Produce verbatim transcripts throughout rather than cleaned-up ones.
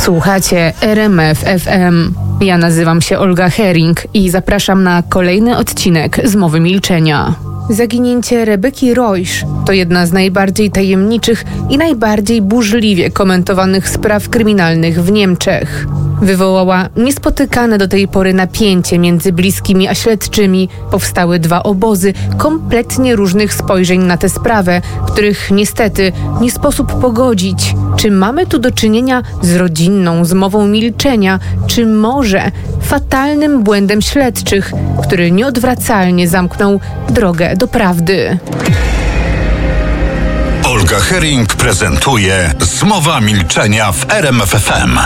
Słuchacie R M F F M. Ja nazywam się Olga Hering i zapraszam na kolejny odcinek Zmowy Milczenia. Zaginięcie Rebeki Reusch to jedna z najbardziej tajemniczych i najbardziej burzliwie komentowanych spraw kryminalnych w Niemczech. Wywołała niespotykane do tej pory napięcie między bliskimi a śledczymi. Powstały dwa obozy kompletnie różnych spojrzeń na tę sprawę, których niestety nie sposób pogodzić. Czy mamy tu do czynienia z rodzinną zmową milczenia, czy może fatalnym błędem śledczych, który nieodwracalnie zamknął drogę do prawdy? Olga Hering prezentuje Zmowa Milczenia w R M F F M.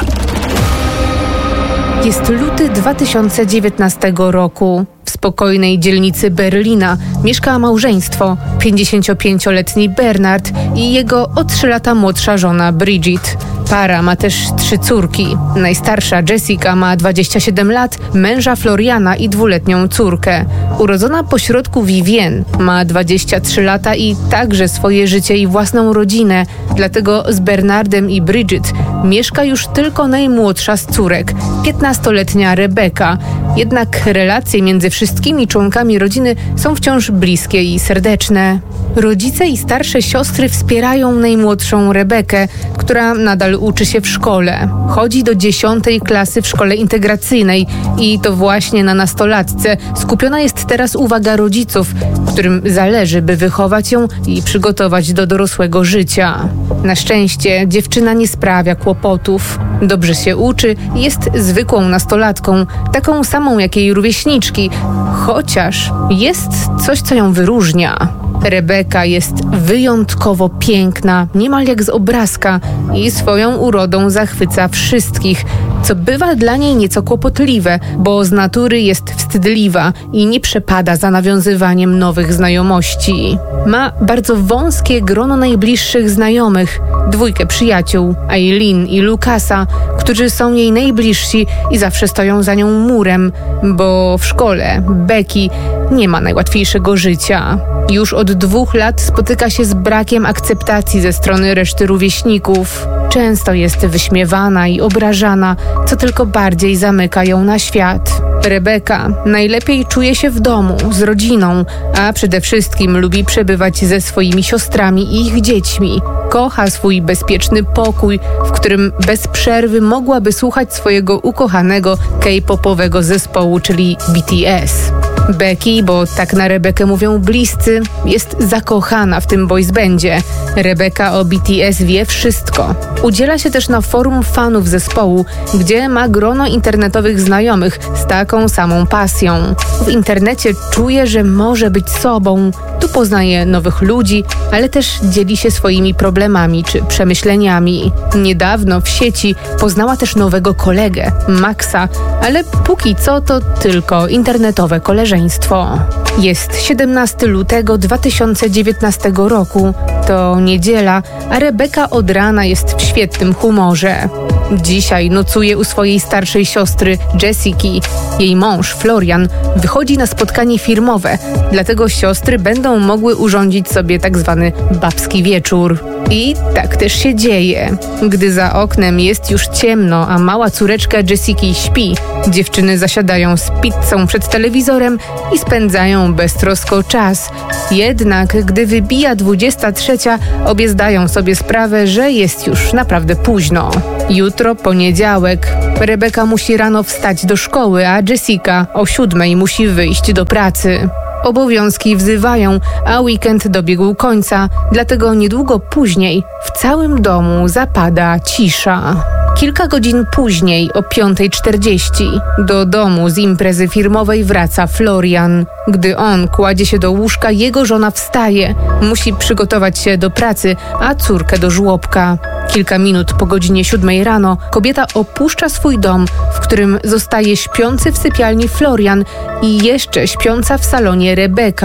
Jest luty dwa tysiące dziewiętnastego roku. W spokojnej dzielnicy Berlina mieszka małżeństwo, pięćdziesięciopięcioletni Bernard i jego o trzy lata młodsza żona Brigitte. Para ma też trzy córki. Najstarsza Jessica ma dwadzieścia siedem lat, męża Floriana i dwuletnią córkę. Urodzona pośrodku Vivienne ma dwadzieścia trzy lata i także swoje życie i własną rodzinę. Dlatego z Bernardem i Brigitte mieszka już tylko najmłodsza z córek, piętnastoletnia Rebeka. Jednak relacje między wszystkimi członkami rodziny są wciąż bliskie i serdeczne. Rodzice i starsze siostry wspierają najmłodszą Rebekę, która nadal uczy się w szkole. Chodzi do dziesiątej klasy w szkole integracyjnej i to właśnie na nastolatce skupiona jest teraz uwaga rodziców, którym zależy, by wychować ją i przygotować do dorosłego życia. Na szczęście dziewczyna nie sprawia kłopotów. Dobrze się uczy i jest zwykłą nastolatką, taką samą jak jej rówieśniczki, chociaż jest coś, co ją wyróżnia. Rebeka jest wyjątkowo piękna, niemal jak z obrazka i swoją urodą zachwyca wszystkich, co bywa dla niej nieco kłopotliwe, bo z natury jest wstydliwa i nie przepada za nawiązywaniem nowych znajomości. Ma bardzo wąskie grono najbliższych znajomych, dwójkę przyjaciół, Eileen i Lukasa, którzy są jej najbliżsi i zawsze stoją za nią murem, bo w szkole Becky nie ma najłatwiejszego życia. Już od dwóch lat spotyka się z brakiem akceptacji ze strony reszty rówieśników. Często jest wyśmiewana i obrażana, co tylko bardziej zamyka ją na świat. Rebeka najlepiej czuje się w domu, z rodziną, a przede wszystkim lubi przebywać ze swoimi siostrami i ich dziećmi. Kocha swój bezpieczny pokój, w którym bez przerwy mogłaby słuchać swojego ukochanego K-popowego zespołu, czyli B T S. Becky, bo tak na Rebekę mówią bliscy, jest zakochana w tym boys bandzie. Rebeka o B T S wie wszystko. Udziela się też na forum fanów zespołu, gdzie ma grono internetowych znajomych z taką samą pasją. W internecie czuje, że może być sobą. Tu poznaje nowych ludzi, ale też dzieli się swoimi problemami czy przemyśleniami. Niedawno w sieci poznała też nowego kolegę, Maxa, ale póki co to tylko internetowe koleżeństwo. Jest siedemnastego lutego dwa tysiące dziewiętnastego roku. To niedziela, a Rebeka od rana jest w świetnym humorze. Dzisiaj nocuje u swojej starszej siostry Jessiki. Jej mąż Florian wychodzi na spotkanie firmowe, dlatego siostry będą mogły urządzić sobie tak zwany babski wieczór. I tak też się dzieje. Gdy za oknem jest już ciemno, a mała córeczka Jessiki śpi, dziewczyny zasiadają z pizzą przed telewizorem i spędzają beztrosko czas. Jednak gdy wybija dwudziesta trzecia, obie zdają sobie sprawę, że jest już naprawdę późno. Jutro poniedziałek. Rebeka musi rano wstać do szkoły, a Jessica o siódmej musi wyjść do pracy. Obowiązki wzywają, a weekend dobiegł końca, dlatego niedługo później w całym domu zapada cisza. Kilka godzin później, o piąta czterdzieści, do domu z imprezy firmowej wraca Florian. Gdy on kładzie się do łóżka, jego żona wstaje. Musi przygotować się do pracy, a córkę do żłobka. Kilka minut po godzinie siódmej rano kobieta opuszcza swój dom, w którym zostaje śpiący w sypialni Florian i jeszcze śpiąca w salonie Rebeka.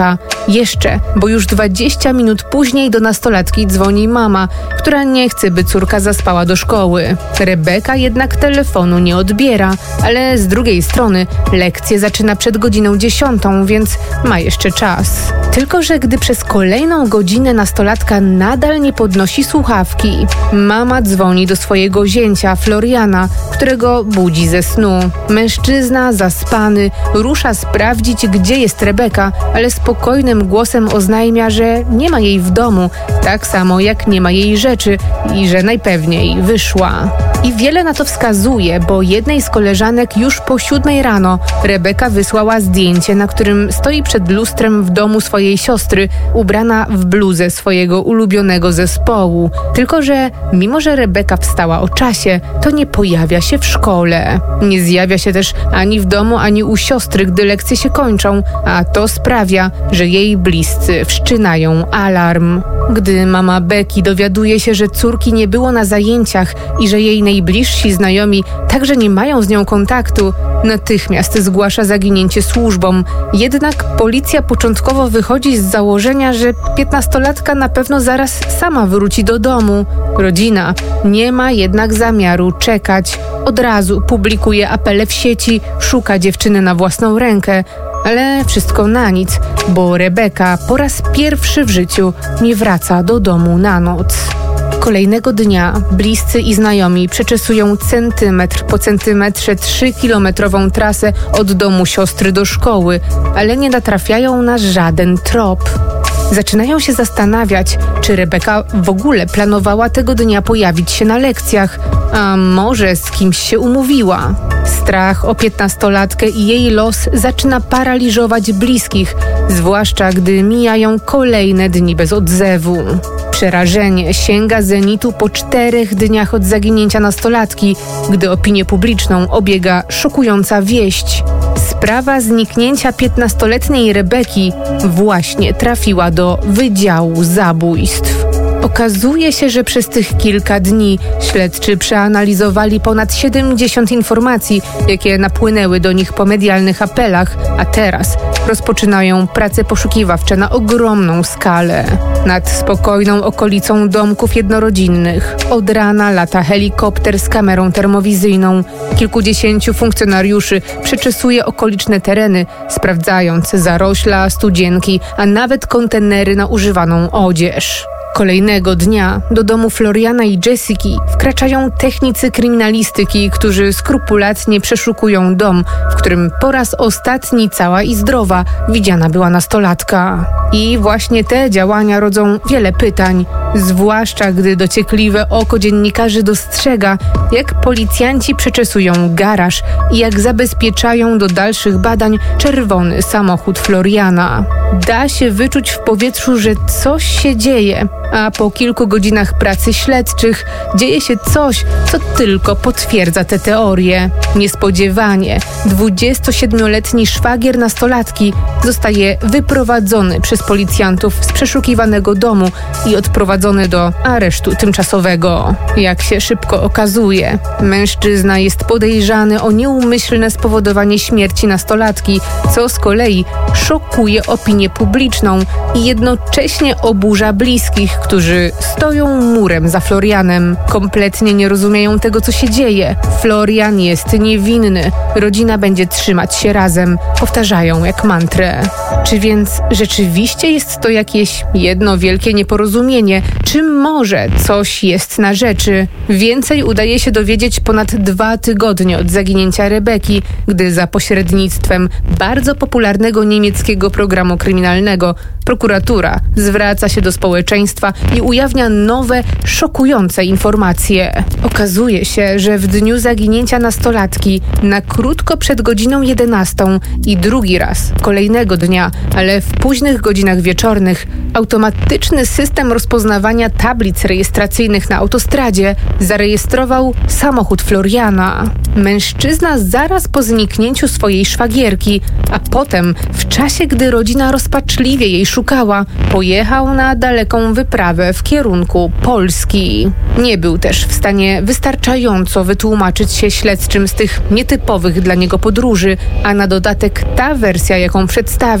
Jeszcze, bo już dwadzieścia minut później do nastolatki dzwoni mama, która nie chce, by córka zaspała do szkoły. Rebeka jednak telefonu nie odbiera, ale z drugiej strony lekcję zaczyna przed godziną dziesiątą, więc ma jeszcze czas. Tylko że gdy przez kolejną godzinę nastolatka nadal nie podnosi słuchawki, mama dzwoni do swojego zięcia, Floriana, którego budzi ze snu. Mężczyzna, zaspany, rusza sprawdzić, gdzie jest Rebeka, ale spokojnym głosem oznajmia, że nie ma jej w domu, tak samo jak nie ma jej rzeczy i że najpewniej wyszła. I wiele na to wskazuje, bo jednej z koleżanek już po siódmej rano Rebeka wysłała zdjęcie, na którym stoi przed lustrem w domu swojej siostry, ubrana w bluzę swojego ulubionego zespołu. Tylko że mimo, że Rebeka wstała o czasie, to nie pojawia się w szkole. Nie zjawia się też ani w domu, ani u siostry, gdy lekcje się kończą, a to sprawia, że jej bliscy wszczynają alarm. Gdy mama Becky dowiaduje się, że córki nie było na zajęciach i że jej najbliżsi znajomi także nie mają z nią kontaktu, natychmiast zgłasza zaginięcie służbom. Jednak policja początkowo wychodzi z założenia, że piętnastolatka na pewno zaraz sama wróci do domu. Rodzina nie ma jednak zamiaru czekać. Od razu publikuje apele w sieci, szuka dziewczyny na własną rękę. Ale wszystko na nic, bo Rebeka po raz pierwszy w życiu nie wraca do domu na noc. Kolejnego dnia bliscy i znajomi przeczesują centymetr po centymetrze trzykilometrową trasę od domu siostry do szkoły, ale nie natrafiają na żaden trop. Zaczynają się zastanawiać, czy Rebeka w ogóle planowała tego dnia pojawić się na lekcjach, a może z kimś się umówiła. Strach o piętnastolatkę i jej los zaczyna paraliżować bliskich, zwłaszcza gdy mijają kolejne dni bez odzewu. Przerażenie sięga zenitu po czterech dniach od zaginięcia nastolatki, gdy opinię publiczną obiega szokująca wieść. Sprawa zniknięcia piętnastoletniej Rebeki właśnie trafiła do Wydziału Zabójstw. Okazuje się, że przez tych kilka dni śledczy przeanalizowali ponad siedemdziesiąt informacji, jakie napłynęły do nich po medialnych apelach, a teraz rozpoczynają prace poszukiwawcze na ogromną skalę. Nad spokojną okolicą domków jednorodzinnych od rana lata helikopter z kamerą termowizyjną. Kilkudziesięciu funkcjonariuszy przeczesuje okoliczne tereny, sprawdzając zarośla, studzienki, a nawet kontenery na używaną odzież. Kolejnego dnia do domu Floriana i Jessiki wkraczają technicy kryminalistyki, którzy skrupulatnie przeszukują dom, w którym po raz ostatni cała i zdrowa widziana była nastolatka. I właśnie te działania rodzą wiele pytań, zwłaszcza gdy dociekliwe oko dziennikarzy dostrzega, jak policjanci przeczesują garaż i jak zabezpieczają do dalszych badań czerwony samochód Floriana. Da się wyczuć w powietrzu, że coś się dzieje, a po kilku godzinach pracy śledczych dzieje się coś, co tylko potwierdza te teorie. Niespodziewanie dwudziestosiedmioletni szwagier nastolatki zostaje wyprowadzony przez policjantów z przeszukiwanego domu i odprowadzony do aresztu tymczasowego. Jak się szybko okazuje, mężczyzna jest podejrzany o nieumyślne spowodowanie śmierci nastolatki, co z kolei szokuje opinię publiczną i jednocześnie oburza bliskich, którzy stoją murem za Florianem. Kompletnie nie rozumieją tego, co się dzieje. Florian jest niewinny. Rodzina będzie trzymać się razem. Powtarzają jak mantrę. Czy więc rzeczywiście jest to jakieś jedno wielkie nieporozumienie? Czy może coś jest na rzeczy? Więcej udaje się dowiedzieć ponad dwa tygodnie od zaginięcia Rebeki, gdy za pośrednictwem bardzo popularnego niemieckiego programu kryminalnego prokuratura zwraca się do społeczeństwa i ujawnia nowe, szokujące informacje. Okazuje się, że w dniu zaginięcia nastolatki na krótko przed godziną jedenastą i drugi raz kolejnego dnia, ale w późnych godzinach wieczornych, automatyczny system rozpoznawania tablic rejestracyjnych na autostradzie zarejestrował samochód Floriana. Mężczyzna zaraz po zniknięciu swojej szwagierki, a potem w czasie, gdy rodzina rozpaczliwie jej szukała, pojechał na daleką wyprawę w kierunku Polski. Nie był też w stanie wystarczająco wytłumaczyć się śledczym z tych nietypowych dla niego podróży, a na dodatek ta wersja, jaką przedstawił,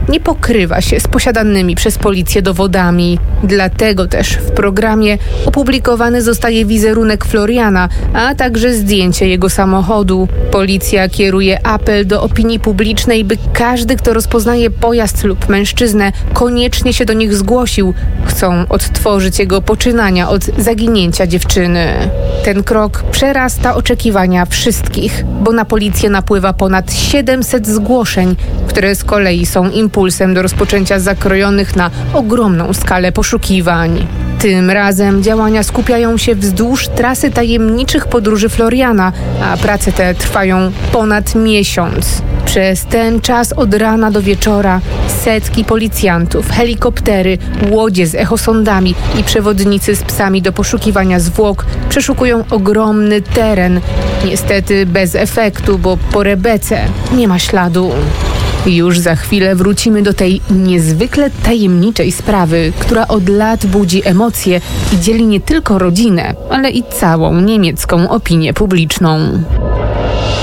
nie pokrywa się z posiadanymi przez policję dowodami. Dlatego też w programie opublikowany zostaje wizerunek Floriana, a także zdjęcie jego samochodu. Policja kieruje apel do opinii publicznej, by każdy, kto rozpoznaje pojazd lub mężczyznę, koniecznie się do nich zgłosił. Chcą odtworzyć jego poczynania od zaginięcia dziewczyny. Ten krok przerasta oczekiwania wszystkich, bo na policję napływa ponad siedemset zgłoszeń, które z kolei są impulsem do rozpoczęcia zakrojonych na ogromną skalę poszukiwań. Tym razem działania skupiają się wzdłuż trasy tajemniczych podróży Floriana, a prace te trwają ponad miesiąc. Przez ten czas od rana do wieczora setki policjantów, helikoptery, łodzie z echosondami i przewodnicy z psami do poszukiwania zwłok przeszukują ogromny teren. Niestety bez efektu, bo po Rebece nie ma śladu. Już za chwilę wrócimy do tej niezwykle tajemniczej sprawy, która od lat budzi emocje i dzieli nie tylko rodzinę, ale i całą niemiecką opinię publiczną.